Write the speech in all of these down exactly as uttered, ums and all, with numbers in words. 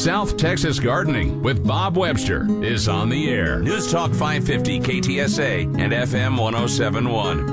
South Texas Gardening with Bob Webster is on the air. News Talk five fifty K T S A and F M one oh seven point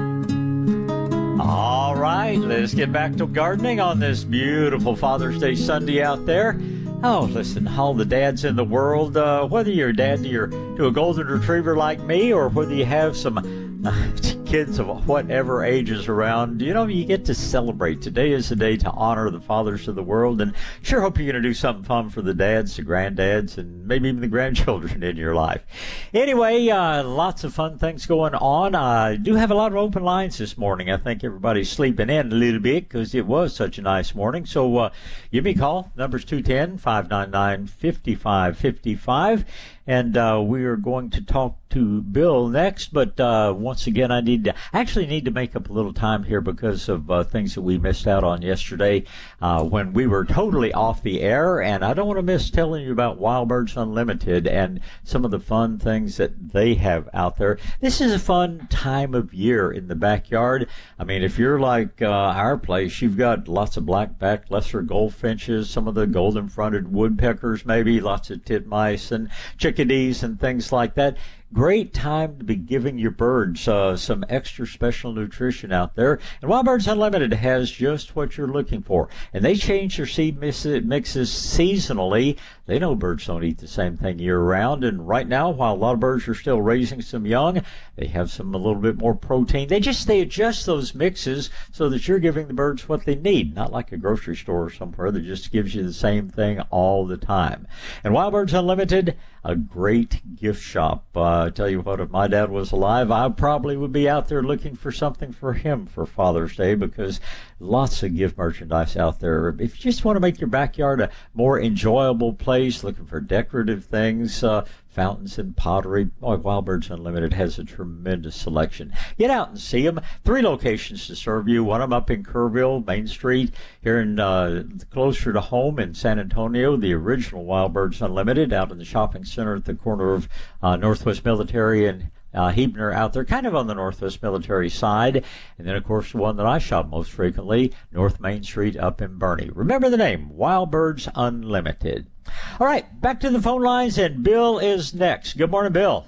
one. All right, let's get back to gardening on this beautiful Father's Day Sunday out there. Oh, listen, all the dads in the world, uh, whether you're a dad to, your, to a golden retriever like me or whether you have some uh, kids of whatever ages around, you know, you get to celebrate. Today is the day to honor the fathers of the world, and sure hope you're going to do something fun for the dads, the granddads, and maybe even the grandchildren in your life. Anyway, uh, lots of fun things going on. I do have a lot of open lines this morning. I think everybody's sleeping in a little bit because it was such a nice morning. So uh, give me a call. Number's two one zero, five nine nine, five five five five. And uh, we are going to talk to Bill next. But uh, once again, I need to I actually need to make up a little time here because of uh, things that we missed out on yesterday uh, when we were totally off the air. And I don't want to miss telling you about Wild Birds Unlimited and some of the fun things that they have out there. This is a fun time of year in the backyard. I mean, if you're like uh, our place, you've got lots of black-backed lesser goldfinches, some of the golden-fronted woodpeckers, maybe lots of titmice and chickadees and things like that. Great time to be giving your birds uh, some extra special nutrition out there. And Wild Birds Unlimited has just what you're looking for. And they change their seed mixes seasonally. They know birds don't eat the same thing year-round. And right now, while a lot of birds are still raising some young, they have some a little bit more protein. They just they adjust those mixes so that you're giving the birds what they need, not like a grocery store or somewhere that just gives you the same thing all the time. And Wild Birds Unlimited, a great gift shop. Uh, I tell you what, if my dad was alive, I probably would be out there looking for something for him for Father's Day because lots of gift merchandise out there. If you just want to make your backyard a more enjoyable place, looking for decorative things, uh, fountains and pottery, boy, Wild Birds Unlimited has a tremendous selection. Get out and see them. Three locations to serve you. One of them up in Kerrville, Main Street. Here in uh, closer to home in San Antonio, the original Wild Birds Unlimited out in the shopping center at the corner of uh, Northwest Military and Uh, Hebner out there, kind of on the Northwest Military side. And then, of course, the one that I shop most frequently, North Main Street up in Bernie. Remember the name, Wild Birds Unlimited. All right, back to the phone lines, and Bill is next. Good morning, Bill.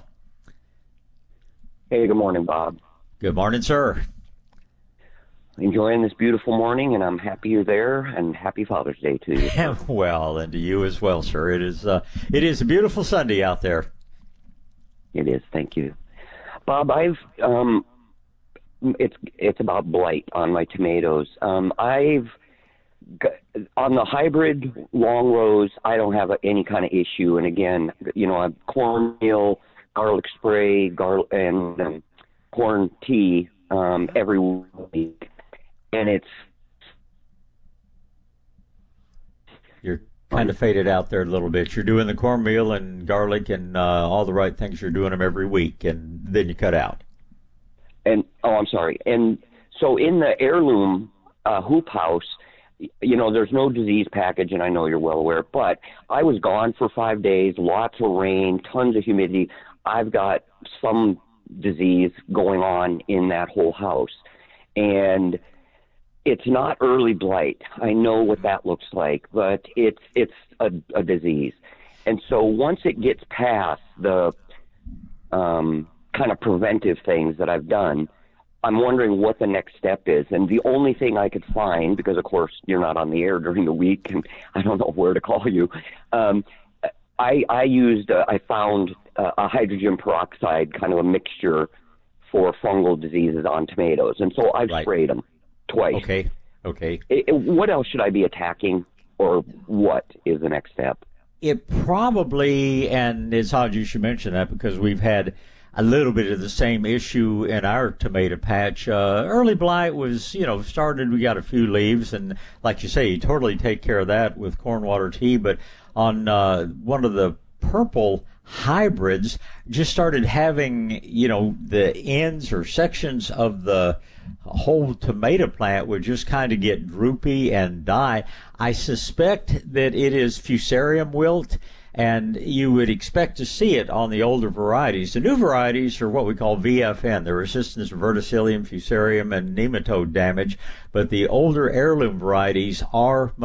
Hey, good morning, Bob. Good morning, sir. Enjoying this beautiful morning, and I'm happy you're there, and happy Father's Day to you. Well, and to you as well, sir. It is, uh, it is a beautiful Sunday out there. It is, thank you. Bob, I've um, it's it's about blight on my tomatoes. Um, I've got, on the hybrid long rows, I don't have a, any kind of issue. And again, you know, I've cornmeal, garlic spray, gar and um, corn tea um, every week, and it's you're kind of faded out there a little bit. You're doing the cornmeal and garlic and uh, all the right things. You're doing them every week, and then you cut out. And oh, I'm sorry. And so in the heirloom uh, hoop house, you know, there's no disease package, and I know you're well aware. But I was gone for five days, lots of rain, tons of humidity. I've got some disease going on in that whole house, and it's not early blight. I know what that looks like, but it's it's a, a disease. And so once it gets past the um, kind of preventive things that I've done, I'm wondering what the next step is. And the only thing I could find, because of course you're not on the air during the week, and I don't know where to call you, um, I, I used, uh, I found uh, a hydrogen peroxide, kind of a mixture for fungal diseases on tomatoes. And so I've right. sprayed them. Twice. Okay, okay. It, it, what else should I be attacking, or what is the next step? It probably, and it's odd you should mention that because we've had a little bit of the same issue in our tomato patch. Uh, early blight was, you know, started, we got a few leaves, and like you say, you totally take care of that with corn water tea, but on uh, one of the purple hybrids, just started having, you know, the ends or sections of the whole tomato plant would just kind of get droopy and die. I suspect that it is fusarium wilt, and you would expect to see it on the older varieties. The new varieties are what we call V F N, the resistance to verticillium, fusarium, and nematode damage, but the older heirloom varieties are